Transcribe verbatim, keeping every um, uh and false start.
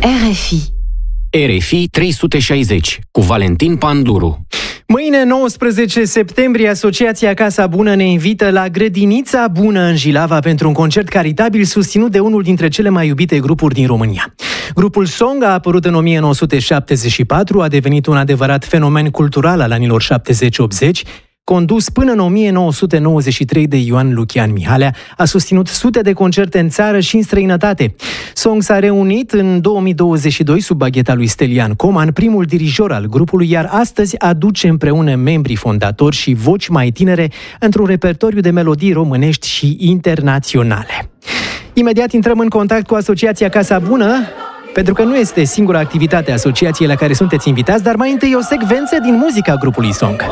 R F I. R F I trei sute șaizeci cu Valentin Panduru. Mâine, nouăsprezece septembrie, Asociația Casa Bună ne invită la Grădinița Bună în Jilava pentru un concert caritabil susținut de unul dintre cele mai iubite grupuri din România. Grupul Song a apărut în o mie nouă sute șaptezeci și patru, a devenit un adevărat fenomen cultural al anilor șaptezeci optzeci, condus până în o mie nouă sute nouăzeci și trei de Ioan Lucian Mihalea, a susținut sute de concerte în țară și în străinătate. Song s-a reunit în două mii douăzeci și doi sub bagheta lui Stelian Coman, primul dirijor al grupului, iar astăzi aduce împreună membrii fondatori și voci mai tinere într-un repertoriu de melodii românești și internaționale. Imediat intrăm în contact cu Asociația Casa Bună, pentru că nu este singura activitate a asociației la care sunteți invitați, dar mai întâi o secvență din muzica grupului Song.